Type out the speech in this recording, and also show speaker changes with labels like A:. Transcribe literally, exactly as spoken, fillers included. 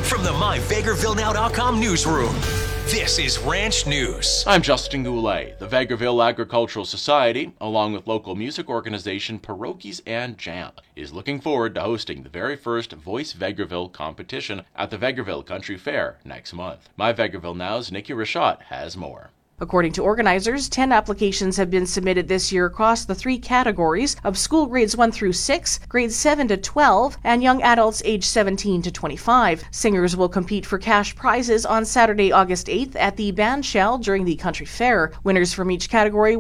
A: From the my vegreville now dot com newsroom, this is Ranch News.
B: I'm Justin Goulet. The Vegreville Agricultural Society, along with local music organization Pierogies and Jam, is looking forward to hosting the very first Voice Vegreville competition at the Vegreville Country Fair next month. My Vegreville Now's Nikki Rashad has more.
C: According to organizers, ten applications have been submitted this year across the three categories of school grades one through six, grades seven to twelve, and young adults aged seventeen to twenty-five. Singers will compete for cash prizes on Saturday, August eighth at the Band Shell during the Country Fair. Winners from each category